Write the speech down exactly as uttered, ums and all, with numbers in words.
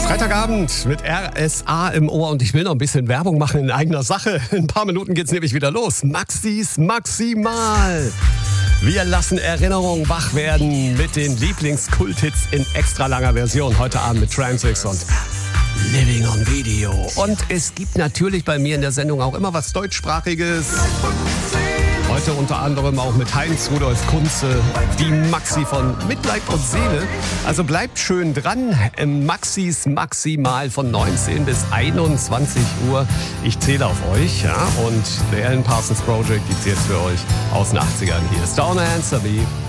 Freitagabend mit R S A im Ohr und ich will noch ein bisschen Werbung machen in eigener Sache. In ein paar Minuten geht's nämlich wieder los. Maxis Maximal. Wir lassen Erinnerungen wach werden mit den Lieblingskulthits in extra langer Version. Heute Abend mit Transix und Living on Video. Und es gibt natürlich bei mir in der Sendung auch immer was Deutschsprachiges. Heute unter anderem auch mit Heinz Rudolf Kunze, die Maxi von Mitleid und Seele. Also bleibt schön dran. Maxis Maximal von neunzehn bis einundzwanzig Uhr. Ich zähle auf euch. Ja? Und The Alan Parsons Project gibt's jetzt für euch aus den achtzigern. Hier ist Down and Answer Me.